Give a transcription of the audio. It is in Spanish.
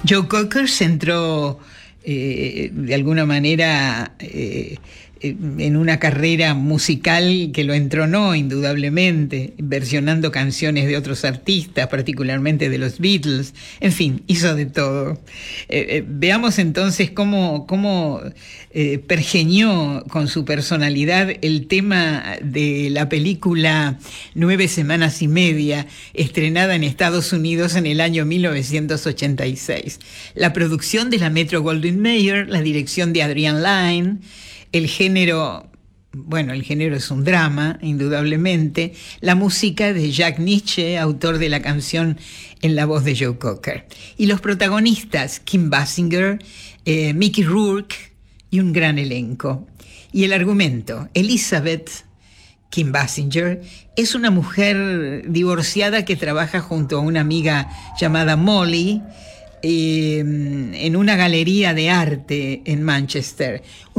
Joe Cocker se entró de alguna manera en una carrera musical que lo entronó indudablemente, versionando canciones de otros artistas, particularmente de los Beatles. En fin, hizo de todo. Veamos entonces cómo pergeñó con su personalidad el tema de la película 9 semanas y media, estrenada en Estados Unidos en el año 1986. La producción de la Metro-Goldwyn-Mayer, la dirección de Adrian Lyne. El género es un drama, indudablemente. La música de Jack Nitzsche, autor de la canción en la voz de Joe Cocker. Y los protagonistas, Kim Basinger, Mickey Rourke y un gran elenco. Y el argumento, Elizabeth, Kim Basinger, es una mujer divorciada que trabaja junto a una amiga llamada Molly en una galería de arte en Manchester.